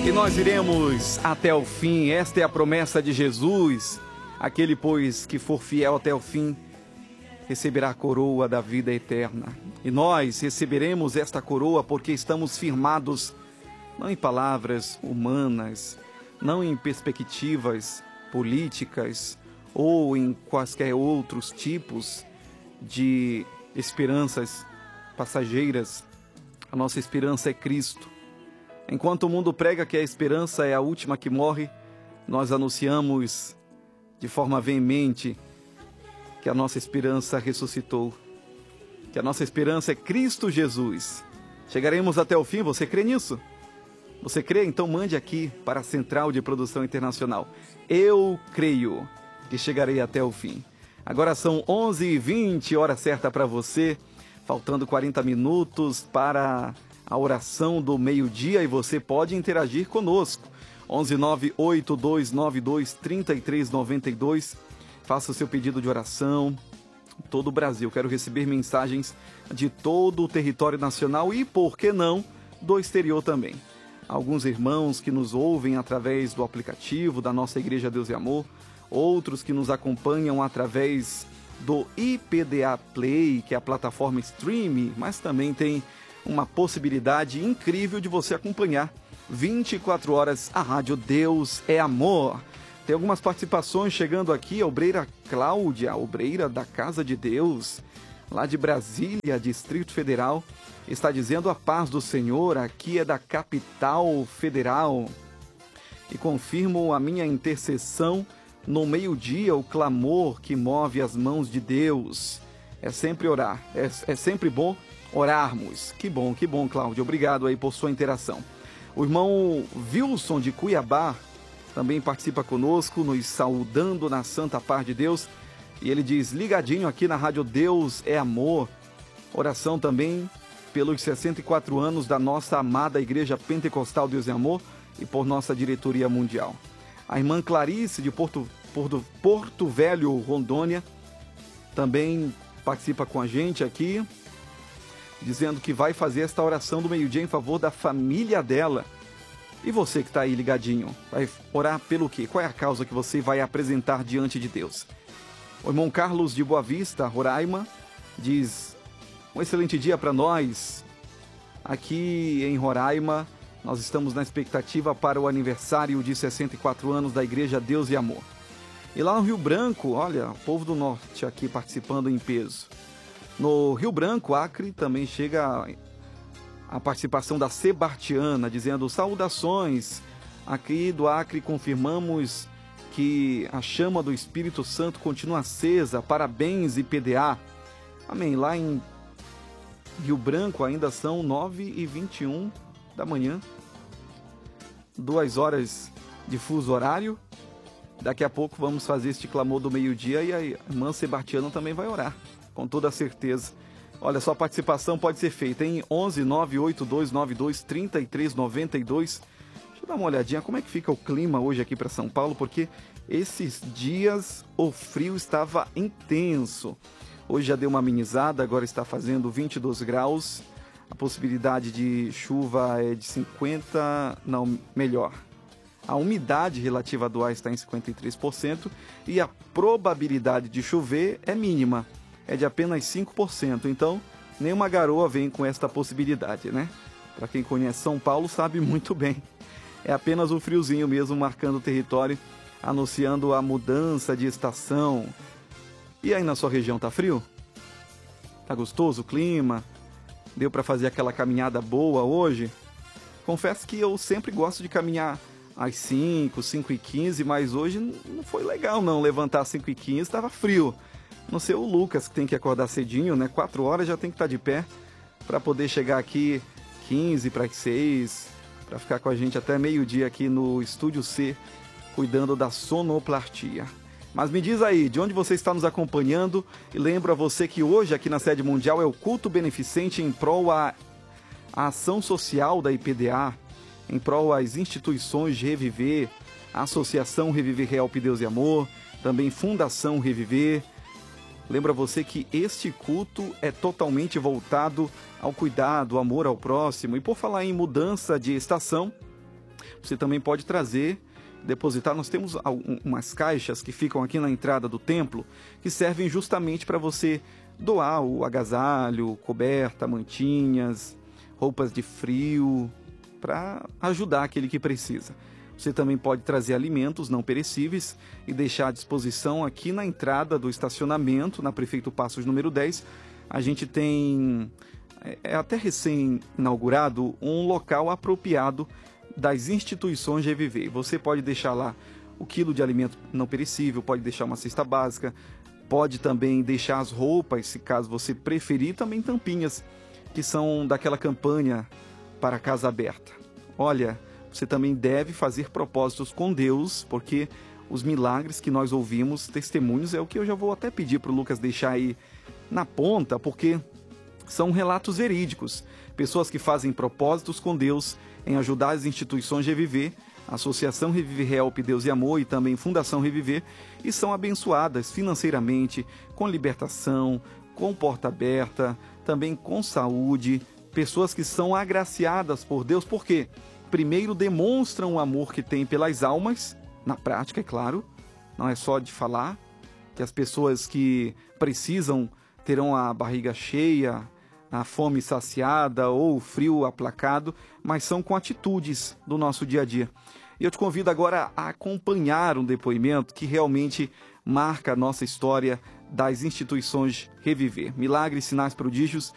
E nós iremos até o fim. Esta é a promessa de Jesus. Aquele, pois, que for fiel até o fim, receberá a coroa da vida eterna. E nós receberemos esta coroa porque estamos firmados não em palavras humanas, não em perspectivas políticas ou em quaisquer outros tipos de esperanças passageiras. A nossa esperança é Cristo. Enquanto o mundo prega que a esperança é a última que morre, nós anunciamos de forma veemente que a nossa esperança ressuscitou, que a nossa esperança é Cristo Jesus. Chegaremos até o fim, você crê nisso? Você crê? Então mande aqui para a Central de Produção Internacional. Eu creio que chegarei até o fim. Agora são 11h20, hora certa para você, faltando 40 minutos para a oração do meio-dia e você pode interagir conosco. 11982923392. Faça o seu pedido de oração. Todo o Brasil. Quero receber mensagens de todo o território nacional e, por que não, do exterior também. Alguns irmãos que nos ouvem através do aplicativo da nossa Igreja Deus e Amor, outros que nos acompanham através do IPDA Play, que é a plataforma streaming, mas também tem uma possibilidade incrível de você acompanhar 24 horas a Rádio Deus é Amor. Tem algumas participações chegando aqui. A obreira Cláudia, obreira da Casa de Deus, lá de Brasília, Distrito Federal, está dizendo: a paz do Senhor, aqui é da capital federal. E confirmo a minha intercessão no meio-dia, o clamor que move as mãos de Deus. É sempre orar, é sempre bom orarmos. Que bom, Cláudio. Obrigado aí por sua interação. O irmão Wilson de Cuiabá também participa conosco, nos saudando na santa paz de Deus. E ele diz: ligadinho aqui na Rádio Deus é Amor. Oração também pelos 64 anos da nossa amada Igreja Pentecostal Deus é Amor e por nossa diretoria mundial. A irmã Clarice de Porto Velho, Rondônia, também participa com a gente aqui, dizendo que vai fazer esta oração do meio-dia em favor da família dela. E você que está aí ligadinho, vai orar pelo quê? Qual é a causa que você vai apresentar diante de Deus? O irmão Carlos de Boa Vista, Roraima, diz: um excelente dia para nós. Aqui em Roraima, nós estamos na expectativa para o aniversário de 64 anos da Igreja Deus e Amor. E lá no Rio Branco, olha, o povo do norte aqui participando em peso. No Rio Branco, Acre, também chega a participação da Sebartiana, dizendo: saudações. Aqui do Acre confirmamos que a chama do Espírito Santo continua acesa. Parabéns, IPDA. Amém. Lá em Rio Branco ainda são 9h21 da manhã. 2 horas de fuso horário. Daqui a pouco vamos fazer este clamor do meio-dia e a irmã Sebartiana também vai orar, com toda certeza. Olha, sua participação pode ser feita em 11982923392. Deixa eu dar uma olhadinha como é que fica o clima hoje aqui para São Paulo, porque esses dias o frio estava intenso. Hoje já deu uma amenizada, agora está fazendo 22 graus. A possibilidade de chuva é de 50%, não, melhor. A umidade relativa do ar está em 53% e a probabilidade de chover é mínima, é de apenas 5%. Então, nenhuma garoa vem com esta possibilidade, né? Para quem conhece São Paulo sabe muito bem. É apenas o friozinho mesmo marcando o território, anunciando a mudança de estação. E aí na sua região tá frio? Tá gostoso o clima? Deu para fazer aquela caminhada boa hoje? Confesso que eu sempre gosto de caminhar às 5h15, mas hoje não foi legal não, levantar às 5h15, estava frio. Não sei o Lucas, que tem que acordar cedinho, né? 4 horas já tem que estar de pé para poder chegar aqui 15 para as 6, para ficar com a gente até meio-dia aqui no Estúdio C, cuidando da sonoplastia. Mas me diz aí, de onde você está nos acompanhando? E lembro a você que hoje aqui na sede mundial é o culto beneficente em prol à ação social da IPDA, em prol às instituições de Reviver, a Associação Reviver Help Deus e Amor, também Fundação Reviver. Lembra você que este culto é totalmente voltado ao cuidado, ao amor ao próximo. E por falar em mudança de estação, Você também pode trazer, depositar. Nós temos umas caixas que ficam aqui na entrada do templo, que servem justamente para você doar o agasalho, coberta, mantinhas, roupas de frio, para ajudar aquele que precisa. Você também pode trazer alimentos não perecíveis e deixar à disposição aqui na entrada do estacionamento, na Prefeito Passos número 10. A gente tem, até recém-inaugurado, um local apropriado das instituições Reviver. Você pode deixar lá o quilo de alimento não perecível, pode deixar uma cesta básica, pode também deixar as roupas, se caso você preferir, também tampinhas, que são daquela campanha para a Casa Aberta. Olha, você também deve fazer propósitos com Deus, porque os milagres que nós ouvimos, testemunhos, é o que eu já vou até pedir para o Lucas deixar aí na ponta, porque são relatos verídicos. Pessoas que fazem propósitos com Deus em ajudar as instituições Reviver, Associação Reviver Help, Deus e Amor e também Fundação Reviver, e são abençoadas financeiramente, com libertação, com porta aberta, também com saúde. Pessoas que são agraciadas por Deus, por quê? Primeiro demonstram o amor que têm pelas almas, na prática, é claro, não é só de falar, que as pessoas que precisam terão a barriga cheia, a fome saciada ou o frio aplacado, mas são com atitudes do nosso dia a dia. E eu te convido agora a acompanhar um depoimento que realmente marca a nossa história das instituições Reviver. Milagres, sinais, prodígios